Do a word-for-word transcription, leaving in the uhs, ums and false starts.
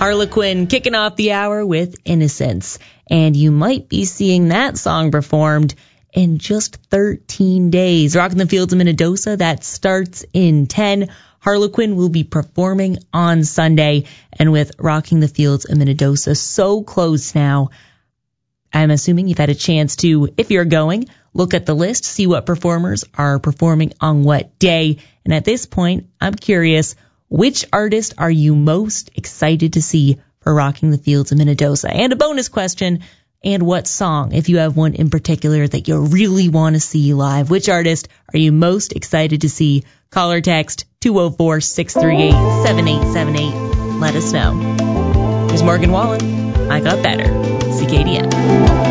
Harlequin kicking off the hour with Innocence. And you might be seeing that song performed in just thirteen days. Rocking the Fields of Minnedosa, that starts in ten. Harlequin will be performing on Sunday. And with Rocking the Fields of Minnedosa so close now, I'm assuming you've had a chance to, if you're going, look at the list, see what performers are performing on what day. And at this point, I'm curious, which artist are you most excited to see for Rocking the Fields of Minnedosa? And a bonus question, and what song, if you have one in particular that you really want to see live? Which artist are you most excited to see? Call or text two oh four, six three eight, seven eight seven eight. Let us know. Here's Morgan Wallen. I Got Better. C K D M.